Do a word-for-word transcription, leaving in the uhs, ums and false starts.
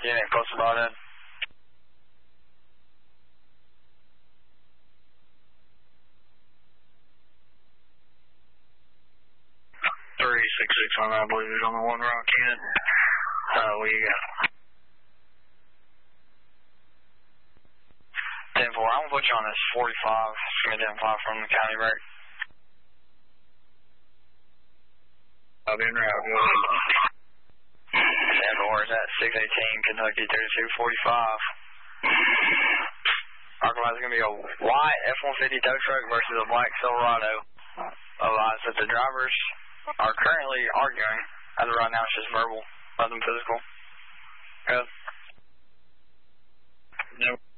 Unit, close to Bowden. three six six on that, I believe he's on the one rock unit. Uh, what you got? ten four, I'm going to put you on this forty-five, Smith ten five from the county break. I'll be in route. ten four is at six eighteen, Kentucky thirty-two forty-five. Arkansas is going to be a white F one fifty tow truck versus a black Silverado. Otherwise, that the drivers are currently arguing. As of right now, it's just verbal, nothing physical. Good. Nope.